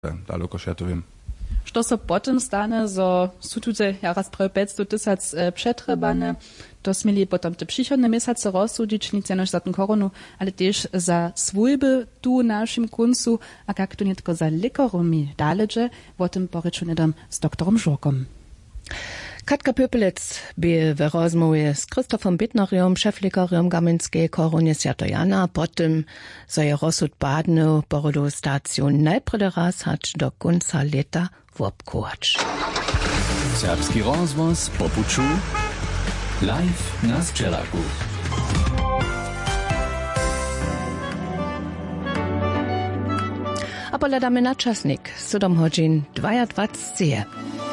daleko ja to wiem. Što so potem stane, zo su tutaj raz prawie 500 tysięcy przetrebane, to smieli potem te przychodne miesiące rozsudzić, nic jenoż za ten koronu, ale też za swójby tu naszym kuncu, a jak to nie tylko za lekarami dależe, o tym poryczunedam z doktorom Żurkom. Katka Pöpelec by w rozmowie z Krzysztofem Bittnerium, szeflekarzem Gamenskiej koronie Świętojana, potem so je rozsud badnu porodu stacją najprede raz hać do końca leta wopkować. Serbski rozvoz po puču live na Sčelaku. A poladamy na czasnik, 7 godzin 22.